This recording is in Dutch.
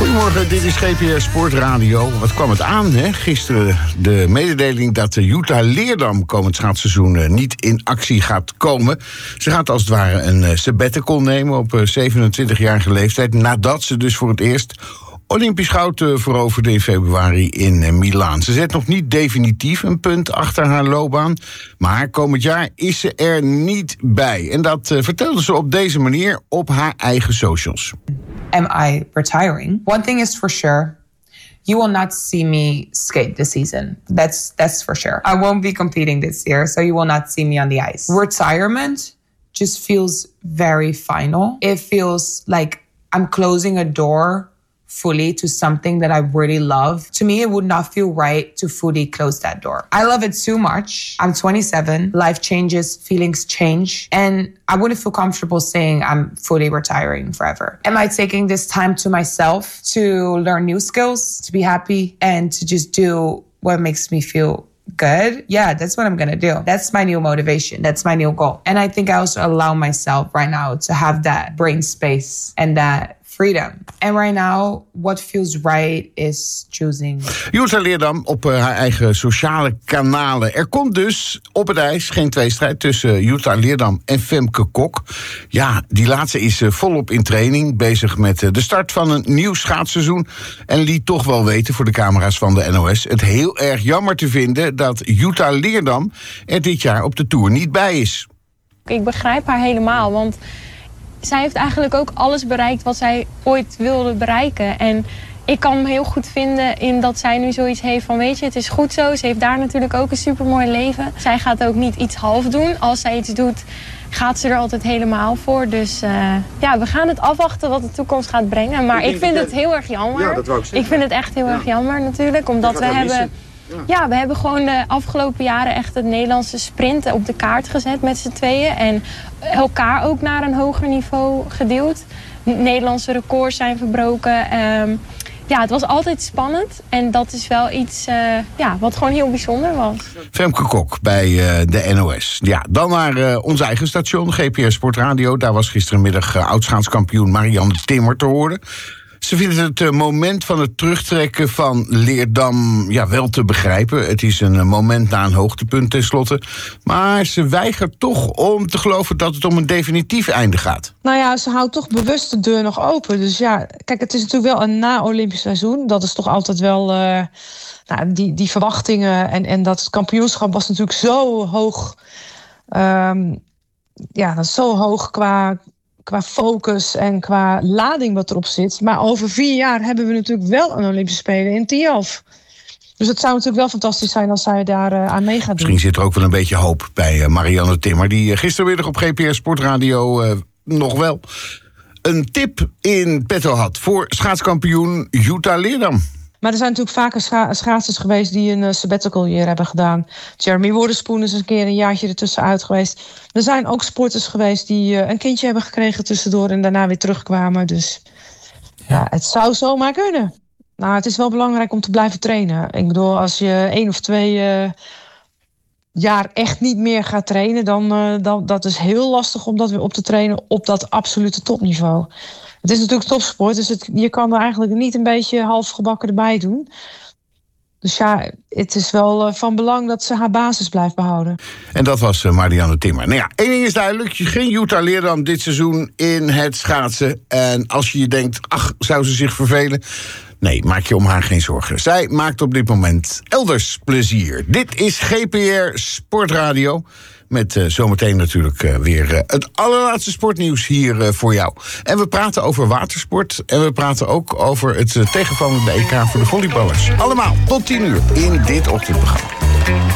Goedemorgen, dit is GPR Sportradio. Wat kwam het aan, hè? Gisteren de mededeling dat de Jutta Leerdam komend schaatsseizoen niet in actie gaat komen. Ze gaat als het ware een sabbatical nemen op 27-jarige leeftijd, nadat ze dus voor het eerst Olympisch goud veroverde in februari in Milaan. Ze zet nog niet definitief een punt achter haar loopbaan, maar komend jaar is ze er niet bij. En dat vertelde ze op deze manier op haar eigen socials. Am I retiring? One thing is for sure. You will not see me skate this season. That's for sure. I won't be competing this year, so you will not see me on the ice. Retirement just feels very final. It feels like I'm closing a door fully to something that I really love. To me, it would not feel right to fully close that door. I love it too much. I'm 27. Life changes, feelings change. And I wouldn't feel comfortable saying I'm fully retiring forever. Am I taking this time to myself to learn new skills, to be happy, and to just do what makes me feel good? Yeah, that's what I'm gonna do. That's my new motivation. That's my new goal. And I think I also allow myself right now to have that brain space and that freedom. And right now, what feels right is choosing. Jutta Leerdam op haar eigen sociale kanalen. Er komt dus op het ijs geen tweestrijd tussen Jutta Leerdam en Femke Kok. Ja, die laatste is volop in training, bezig met de start van een nieuw schaatsseizoen. En liet toch wel weten voor de camera's van de NOS het heel erg jammer te vinden dat Jutta Leerdam er dit jaar op de Tour niet bij is. Ik begrijp haar helemaal, want zij heeft eigenlijk ook alles bereikt wat zij ooit wilde bereiken. En ik kan me heel goed vinden in dat zij nu zoiets heeft van, weet je, het is goed zo. Ze heeft daar natuurlijk ook een supermooi leven. Zij gaat ook niet iets half doen. Als zij iets doet, gaat ze er altijd helemaal voor. Dus ja, we gaan het afwachten wat de toekomst gaat brengen. Maar ik vind het heel erg jammer. Ja, dat wou ik zeggen. Ik vind het echt heel erg jammer natuurlijk, omdat we hebben... Ja, we hebben gewoon de afgelopen jaren echt het Nederlandse sprint op de kaart gezet met z'n tweeën. En elkaar ook naar een hoger niveau geduwd. Nederlandse records zijn verbroken. Ja, het was altijd spannend. En dat is wel iets wat gewoon heel bijzonder was. Femke Kok bij de NOS. Ja, dan naar ons eigen station, GPR Sportradio. Daar was gisterenmiddag oud-schaatskampioen Marianne Timmer te horen. Ze vinden het moment van het terugtrekken van Leerdam wel te begrijpen. Het is een moment na een hoogtepunt tenslotte. Maar ze weigert toch om te geloven dat het om een definitief einde gaat. Nou ja, ze houdt toch bewust de deur nog open. Dus ja, kijk, het is natuurlijk wel een na-Olympisch seizoen. Dat is toch altijd wel... die verwachtingen en dat kampioenschap was natuurlijk zo hoog. Dat is zo hoog qua focus en qua lading wat erop zit. Maar over 4 jaar hebben we natuurlijk wel een Olympische Spelen in Tialf. Dus het zou natuurlijk wel fantastisch zijn als zij daar aan mee gaat doen. Misschien zit er ook wel een beetje hoop bij Marianne Timmer, die gistermiddag op GPR Sportradio nog wel een tip in petto had voor schaatskampioen Jutta Leerdam. Maar er zijn natuurlijk vaker schaatsers geweest die een sabbatical year hebben gedaan. Jeremy Wotherspoon is een keer een jaartje ertussenuit geweest. Er zijn ook sporters geweest die een kindje hebben gekregen tussendoor en daarna weer terugkwamen. Dus ja, het zou zomaar kunnen. Nou, het is wel belangrijk om te blijven trainen. Ik bedoel, als je 1 of 2 jaar echt niet meer gaat trainen, dan dat is heel lastig om dat weer op te trainen op dat absolute topniveau. Het is natuurlijk topsport, dus je kan er eigenlijk niet een beetje halfgebakken erbij doen. Dus ja, het is wel van belang dat ze haar basis blijft behouden. En dat was Marianne Timmer. Nou ja, 1 ding is duidelijk, geen Jutta Leerdam dit seizoen in het schaatsen. En als je denkt, zou ze zich vervelen? Nee, maak je om haar geen zorgen. Zij maakt op dit moment elders plezier. Dit is GPR Sportradio. Met zometeen natuurlijk weer het allerlaatste sportnieuws hier voor jou. En we praten over watersport. En we praten ook over het tegenvallende EK voor de volleyballers. Allemaal tot 10 uur in dit ochtendprogramma.